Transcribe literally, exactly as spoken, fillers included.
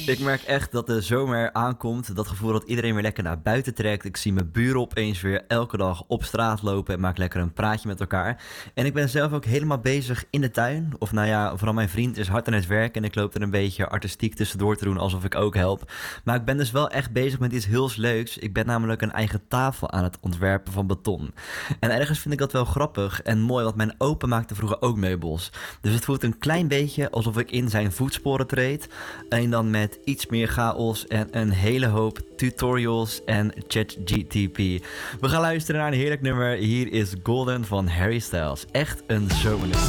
Ik merk echt dat de zomer aankomt. Dat gevoel dat iedereen weer lekker naar buiten trekt. Ik zie mijn buren opeens weer elke dag op straat lopen en maak lekker een praatje met elkaar. En ik ben zelf ook helemaal bezig in de tuin. Of nou ja, vooral mijn vriend is hard aan het werk en ik loop er een beetje artistiek tussendoor te doen alsof ik ook help. Maar ik ben dus wel echt bezig met iets heel leuks. Ik ben namelijk een eigen tafel aan het ontwerpen van beton. En ergens vind ik dat wel grappig en mooi, want mijn opa maakte vroeger ook meubels. Dus het voelt een klein beetje alsof ik in zijn voetsporen treed. En dan met iets meer chaos en een hele hoop tutorials en ChatGTP. We gaan luisteren naar een heerlijk nummer. Hier is Golden van Harry Styles. Echt een zomernummer.